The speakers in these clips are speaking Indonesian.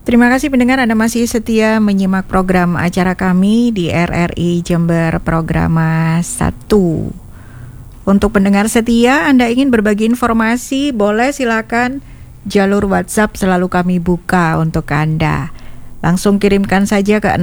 Terima kasih pendengar, Anda masih setia menyimak program acara kami di RRI Jember Programa 1. Untuk pendengar setia, Anda ingin berbagi informasi, boleh silakan, jalur WhatsApp selalu kami buka untuk Anda. Langsung kirimkan saja ke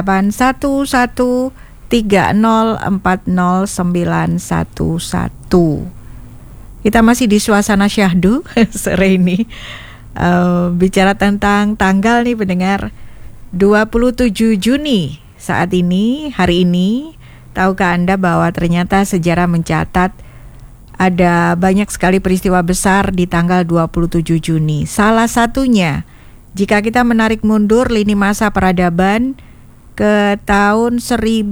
081130409111. Kita masih di suasana syahdu sore ini. Bicara tentang tanggal nih pendengar, 27 Juni saat ini, hari ini. Tahukah Anda bahwa ternyata sejarah mencatat ada banyak sekali peristiwa besar di tanggal 27 Juni. Salah satunya, jika kita menarik mundur lini masa peradaban ke tahun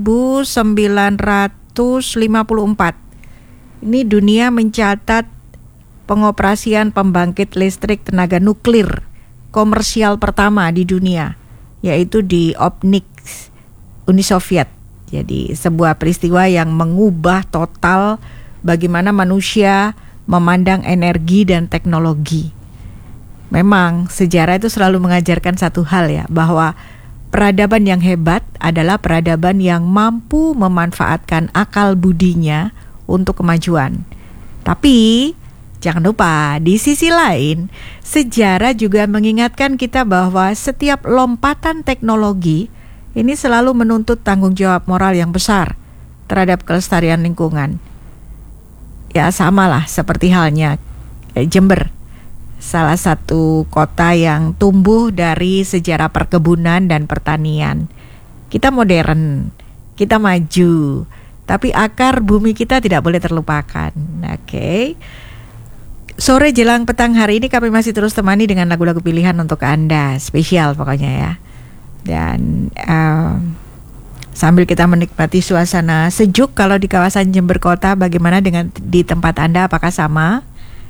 1954, ini dunia mencatat pengoperasian pembangkit listrik tenaga nuklir komersial pertama di dunia, yaitu di Obnik, Uni Soviet. Jadi sebuah peristiwa yang mengubah total bagaimana manusia memandang energi dan teknologi. Memang sejarah itu selalu mengajarkan satu hal ya, bahwa peradaban yang hebat adalah peradaban yang mampu memanfaatkan akal budinya untuk kemajuan. Tapi jangan lupa, di sisi lain, sejarah juga mengingatkan kita bahwa setiap lompatan teknologi ini selalu menuntut tanggung jawab moral yang besar terhadap kelestarian lingkungan. Ya, samalah seperti halnya Jember, salah satu kota yang tumbuh dari sejarah perkebunan dan pertanian. Kita modern, kita maju, tapi akar bumi kita tidak boleh terlupakan. Oke. Sore jelang petang hari ini kami masih terus temani dengan lagu-lagu pilihan untuk Anda, spesial pokoknya ya. Dan sambil kita menikmati suasana sejuk kalau di kawasan Jember Kota, bagaimana dengan di tempat Anda, apakah sama?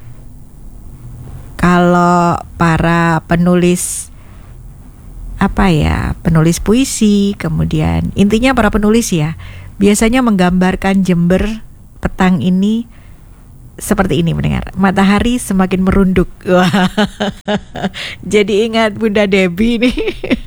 Kalau para penulis penulis puisi, kemudian intinya para penulis ya, biasanya menggambarkan Jember petang ini seperti ini mendengar, matahari semakin merunduk. Wah, jadi ingat Bunda Debbie nih.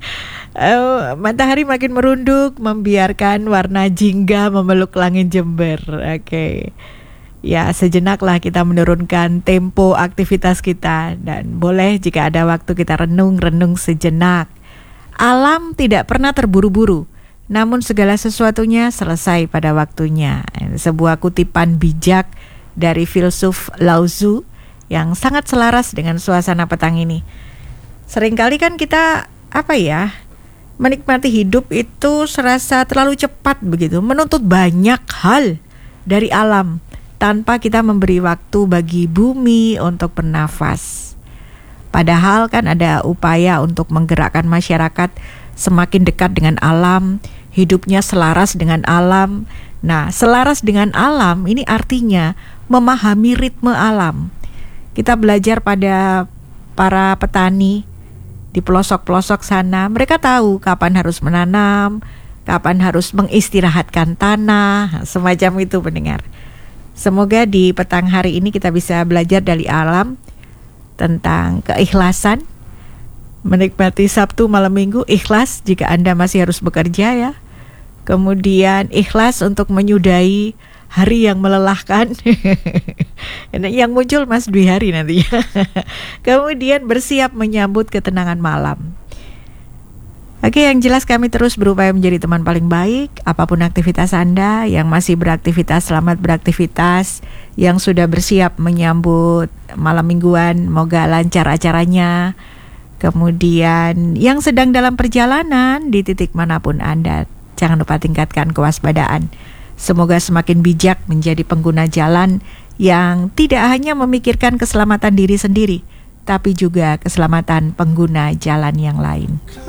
Matahari makin merunduk, membiarkan warna jingga memeluk langit Jember. Oke. Ya, sejenaklah kita menurunkan tempo aktivitas kita, dan boleh jika ada waktu kita renung sejenak. Alam tidak pernah terburu-buru, namun segala sesuatunya selesai pada waktunya. Sebuah kutipan bijak dari filsuf Lao Tzu yang sangat selaras dengan suasana petang ini. Seringkali kan kita menikmati hidup itu serasa terlalu cepat begitu, menuntut banyak hal dari alam tanpa kita memberi waktu bagi bumi untuk bernafas. Padahal kan ada upaya untuk menggerakkan masyarakat semakin dekat dengan alam, hidupnya selaras dengan alam. Nah, selaras dengan alam ini artinya memahami ritme alam. Kita belajar pada para petani di pelosok-pelosok sana. Mereka tahu kapan harus menanam, kapan harus mengistirahatkan tanah, semacam itu pendengar. Semoga di petang hari ini kita bisa belajar dari alam tentang keikhlasan, menikmati Sabtu malam Minggu, ikhlas jika Anda masih harus bekerja ya. Kemudian ikhlas untuk menyudahi hari yang melelahkan. Yang muncul Mas Dwi Hari nantinya. Kemudian bersiap menyambut ketenangan malam. Oke, yang jelas kami terus berupaya menjadi teman paling baik. Apapun aktivitas Anda, yang masih beraktivitas, selamat beraktivitas. Yang sudah bersiap menyambut malam mingguan, moga lancar acaranya. Kemudian yang sedang dalam perjalanan di titik manapun Anda, jangan lupa tingkatkan kewaspadaan. Semoga semakin bijak menjadi pengguna jalan yang tidak hanya memikirkan keselamatan diri sendiri, tapi juga keselamatan pengguna jalan yang lain.